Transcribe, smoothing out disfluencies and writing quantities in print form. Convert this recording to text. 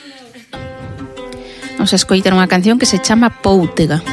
Vamos a escoitar unha canción que se chama Póutega.